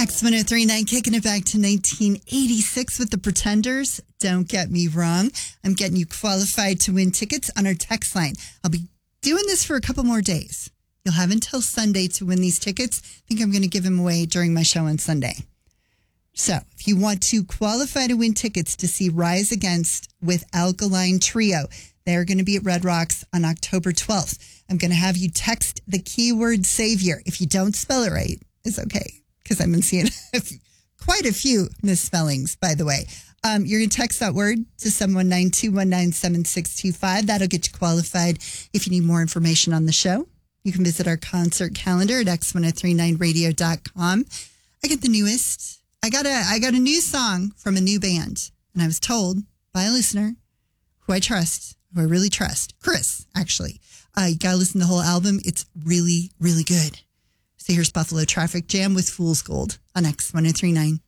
X1039 kicking it back to 1986 with the Pretenders. Don't get me wrong. I'm getting you qualified to win tickets on our text line. I'll be doing this for a couple more days. You'll have until Sunday to win these tickets. I think I'm going to give them away during my show on Sunday. So if you want to qualify to win tickets to see Rise Against with Alkaline Trio, they're going to be at Red Rocks on October 12th. I'm going to have you text the keyword Savior. If you don't spell it right, it's okay, because I've been seeing quite a few misspellings, by the way. You're going to text that word to 719-219-7625. That'll get you qualified. If you need more information on the show, you can visit our concert calendar at x1039radio.com. I got the newest. I got a new song from a new band, and I was told by a listener who I trust, who I really trust, Chris, actually. You got to listen to the whole album. It's really, really good. So here's Buffalo Traffic Jam with Fool's Gold on X1039.